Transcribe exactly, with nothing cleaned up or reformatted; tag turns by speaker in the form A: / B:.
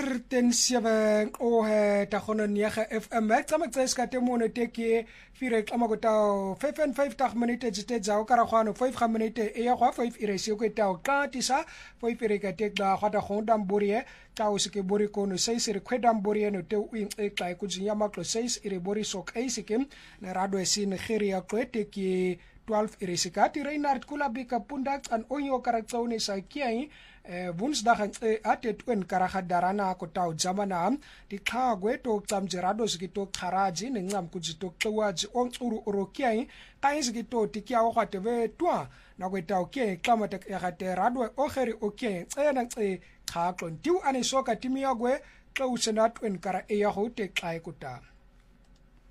A: honderd sewe o he ta gone nege F M. Ek tsama tse ka temone teke fire tsama go ta vyf en vyftig minute tse tsa o kara gwana vyf ga minute e ya go vyf ire se go ta o ka tisa vyf ire ka tek ba ga ta gonda mborie ta o se ke bori kono seis ire kweda mborie no te o e tla ku tsinya maklo seis ire bori sok e se ke na rado e sin Nigeria kwete ke twaalf ire se ka ti Reinhard Kulabika pundak an onyo karaktsone sa kiai eh Woensdag e atet wen karaga darana ko taw jamana di khagwe to tsamjerado zikito kharaji nencam kujito twaji onxuru orokiai kayizikito tikya o khatebe twa na kwetaw ke klamata ya gaterado o geri okay cena ce khaxon tiu ane soka timiyagwe xa usenat wen kara e ya go te xae kuta